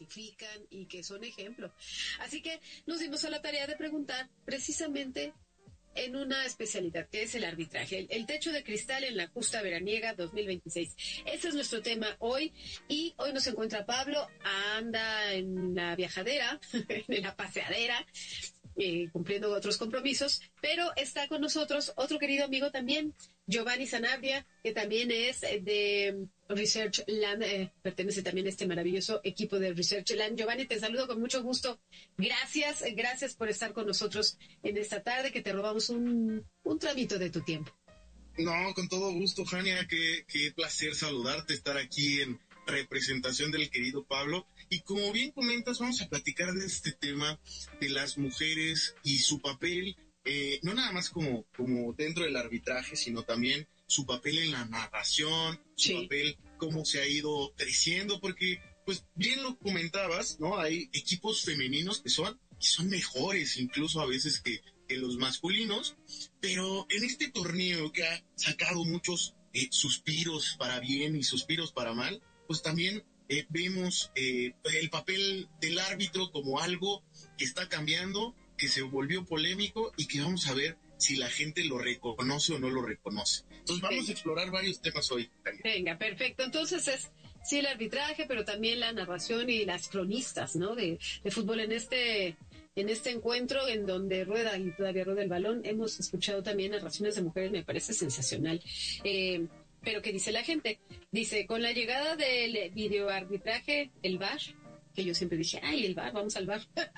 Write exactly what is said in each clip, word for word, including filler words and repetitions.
identifican y que son ejemplo. Así que nos dimos a la tarea de preguntar precisamente en una especialidad, que es el arbitraje, el, el techo de cristal en la justa veraniega dos mil veintiséis. Ese es nuestro tema hoy, y hoy nos encuentra Pablo, anda en la viajadera, en la paseadera, eh, cumpliendo otros compromisos, pero está con nosotros otro querido amigo también, Giovanni Sanabria, que también es de Research Land, eh, pertenece también a este maravilloso equipo de Research Land. Giovanni, te saludo con mucho gusto. Gracias, gracias por estar con nosotros en esta tarde, que te robamos un, un tramito de tu tiempo. No, con todo gusto, Jania, qué, qué placer saludarte, estar aquí en representación del querido Pablo. Y como bien comentas, vamos a platicar de este tema de las mujeres y su papel, eh, no nada más como, como dentro del arbitraje, sino también su papel en la narración, su sí. papel, cómo se ha ido creciendo, porque, pues, bien lo comentabas, ¿no? Hay equipos femeninos que son, que son mejores incluso a veces que, que los masculinos, pero en este torneo que ha sacado muchos eh, suspiros para bien y suspiros para mal, pues también eh, vemos eh, el papel del árbitro como algo que está cambiando, que se volvió polémico y que vamos a ver si la gente lo reconoce o no lo reconoce. Entonces vamos sí. a explorar varios temas hoy. Venga, perfecto. Entonces es sí el arbitraje, pero también la narración y las cronistas, ¿no? De, de fútbol en este en este encuentro en donde rueda y todavía rueda el balón. Hemos escuchado también narraciones de mujeres, me parece sensacional. Eh, pero ¿qué dice la gente? Dice, con la llegada del videoarbitraje, el V A R, que yo siempre dije, ay, el V A R, vamos al V A R.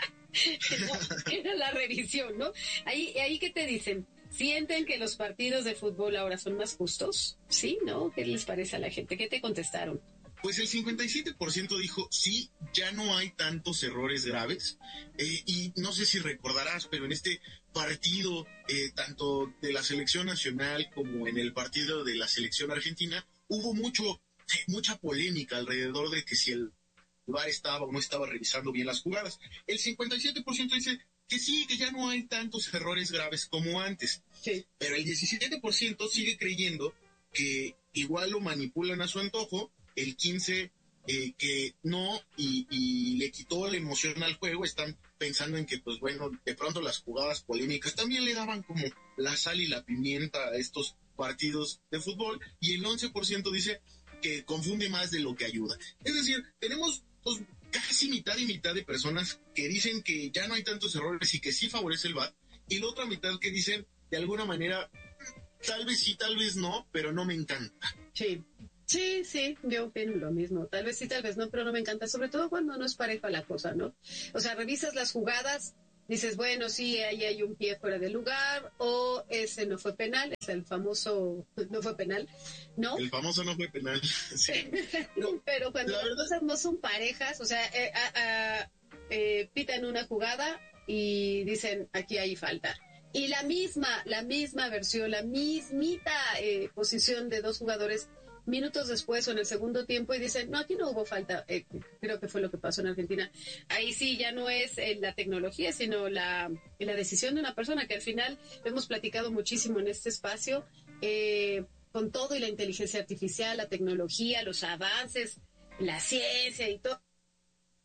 Era la revisión, ¿no? Ahí, ahí ¿qué te dicen? ¿Sienten que los partidos de fútbol ahora son más justos? ¿Sí? ¿No? ¿Qué les parece a la gente? ¿Qué te contestaron? Pues el cincuenta y siete por ciento dijo, sí, ya no hay tantos errores graves. Eh, y no sé si recordarás, pero en este partido, eh, tanto de la selección nacional como en el partido de la selección argentina, hubo mucho, mucha polémica alrededor de que si el V A R estaba o no estaba revisando bien las jugadas. El cincuenta y siete por ciento dice que sí, que ya no hay tantos errores graves como antes. Sí. Pero el diecisiete por ciento sigue creyendo que igual lo manipulan a su antojo. El quince por ciento eh, que no y, y le quitó la emoción al juego. Están pensando en que, pues bueno, de pronto las jugadas polémicas también le daban como la sal y la pimienta a estos partidos de fútbol. Y el once por ciento dice que confunde más de lo que ayuda. Es decir, tenemos pues casi mitad y mitad de personas que dicen que ya no hay tantos errores y que sí favorece el V A R, y la otra mitad que dicen, de alguna manera, tal vez sí, tal vez no, pero no me encanta. Sí, sí, sí, yo opino lo mismo. Tal vez sí, tal vez no, pero no me encanta, sobre todo cuando no es pareja la cosa, ¿no? O sea, revisas las jugadas, dices, bueno, sí, ahí hay un pie fuera de lugar, o ese no fue penal, es el famoso no fue penal, ¿no? El famoso no fue penal, sí. No, pero cuando las cosas no son parejas, o sea, eh, a, a, eh, pitan una jugada y dicen, aquí hay falta. Y la misma, la misma versión, la mismita eh, posición de dos jugadores minutos después o en el segundo tiempo y dicen, no, aquí no hubo falta. Eh, creo que fue lo que pasó en Argentina. Ahí sí ya no es eh, la tecnología, sino la, la decisión de una persona, que al final hemos platicado muchísimo en este espacio, eh, con todo y la inteligencia artificial, la tecnología, los avances, la ciencia y todo.